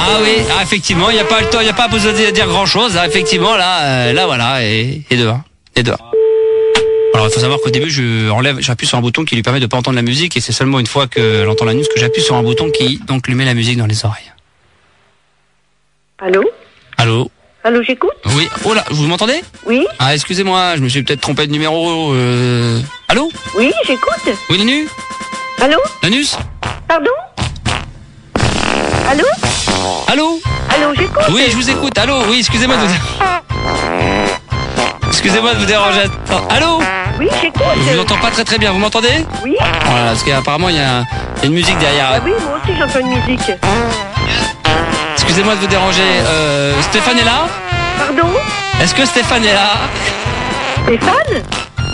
Ah oui, effectivement, il n'y a pas le temps, il n'y a pas besoin de dire grand chose. Effectivement, là voilà, et dehors. Et dehors. Alors il faut savoir qu'au début j'appuie sur un bouton qui lui permet de pas entendre la musique, et c'est seulement une fois qu'elle entend la news que j'appuie sur un bouton qui donc lui met la musique dans les oreilles. Allô? Allô? Allô, j'écoute? Oui, oh là, vous m'entendez? Oui? Ah, excusez-moi, je me suis peut-être trompé de numéro. Allô? Oui, j'écoute. Oui, Lanu? Allô? Lanus? Pardon? Allô? Allô? Allô, j'écoute. Oui, je vous écoute. Allô? Oui, excusez-moi de vous... Excusez-moi de vous déranger. Attends. Allô? Oui, j'écoute. Je vous entends pas très bien, vous m'entendez? Oui? Voilà, parce qu'apparemment il y a une musique derrière. Ah oui, moi aussi j'entends une musique. Excusez-moi de vous déranger. Stéphane est là? Pardon? Est-ce que Stéphane est là? Stéphane?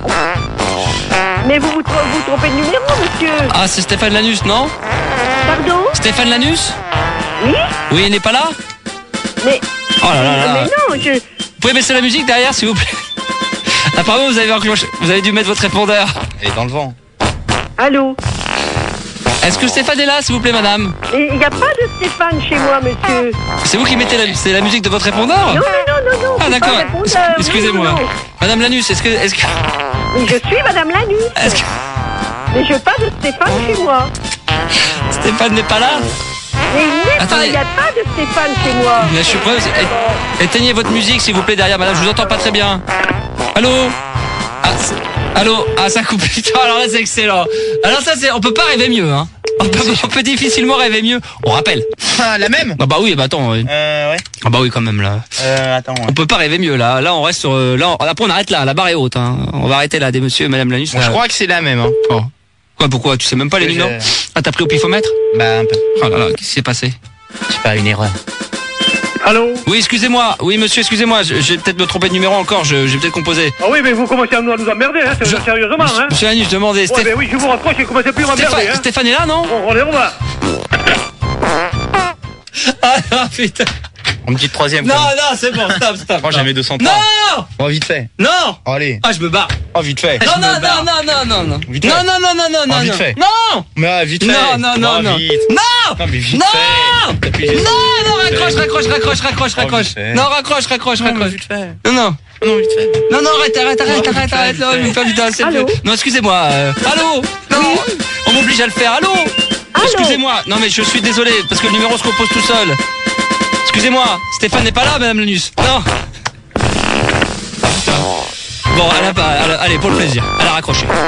Mais vous trompez de numéro, monsieur. Ah, c'est Stéphane Lanus, non? Pardon? Stéphane Lanus? Oui? Oui, il n'est pas là? Mais... Oh là là là. Mais non, je... Vous pouvez baisser la musique derrière, s'il vous plaît? Apparemment, vous avez dû mettre votre répondeur. Elle est dans le vent. Allô? Est-ce que Stéphane est là, s'il vous plaît, madame? Il n'y a pas de Stéphane chez moi, monsieur. C'est vous qui mettez c'est la musique de votre répondeur? Non. Ah, c'est d'accord. pas un répondeur. Excusez-moi. Non. Madame Lanus, est-ce que... Mais je suis Madame Lanus. Mais je pas de Stéphane chez moi. Stéphane n'est pas là? Mais Attendez. il n'y a pas de Stéphane chez moi. Mais je suis prêt. Éteignez votre musique, s'il vous plaît, derrière, madame. Je vous entends pas très bien. Allô? Allô? Ah, ça coupe. Putain, alors là, c'est excellent. Alors ça, on peut pas rêver mieux, hein. On peut difficilement rêver mieux. On rappelle. Ah, la même? Ah bah oui, bah attends. Ouais. Ah bah oui, quand même, là. Attends. Ouais. On peut pas rêver mieux, là. Là, on reste sur... après, on arrête là. La barre est haute, hein. On va arrêter là, des monsieur et madame Lanus. Je crois que c'est la même, hein. Oh. Quoi, pourquoi? Tu sais même pas les numéros? Ah, t'as pris au pifomètre? Bah, un peu. Oh là là, qu'est-ce qui s'est passé? C'est pas une erreur. Allô? Oui, excusez-moi. Oui, monsieur, excusez-moi. J'ai peut-être me trompé de numéro encore. J'ai peut-être composé. Ah oui, mais vous commencez à nous emmerder, hein, sérieusement, hein? Monsieur Lanus, je demandais... Ouais, ben oui, je vous rapproche et commencez plus à m'emmerder, hein? Stéphane est là, non? On va. Ah, putain. On me dit troisième. Non, c'est bon, stop. Moi, j'ai mes 200 Non! Oh, vite fait. Non! Oh, allez. Ah, je me barre. Oh, vite fait. Non. Vite fait. Non. vite fait. Non! Mais vite fait. Non. Vite. Non! Non, mais vite Non! fait. Non, raccroche. fait. Non, raccroche. Vite fait. Non. Non, vite fait. Non, arrête. Non, mais pas putain, c'est Allô? non, excusez-moi. Allô? Non! On m'oblige à le faire. Allô? Excusez-moi. Non, mais je suis désolé, parce que le numéro se compose tout seul. Excusez-moi, Stéphane n'est pas là, madame Lanus. Non. Bon, allez, pour le plaisir. Elle a raccroché.